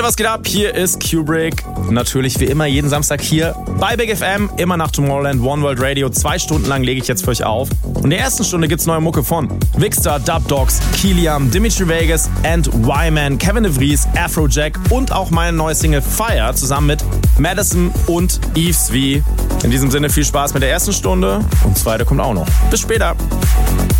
Was geht ab? Hier ist Kubrick. Natürlich wie immer jeden Samstag hier bei Big FM, immer nach Tomorrowland, One World Radio. 2 Stunden lang lege ich jetzt für euch auf. Und in der ersten Stunde gibt's neue Mucke von Vixter, Dub Dogs, Kiliam, Dimitri Vegas and Y-Man, Kevin de Vries, Afrojack und auch meine neue Single Fire zusammen mit Madison und Yves V. In diesem Sinne viel Spaß mit der ersten Stunde und zweite kommt auch noch. Bis später.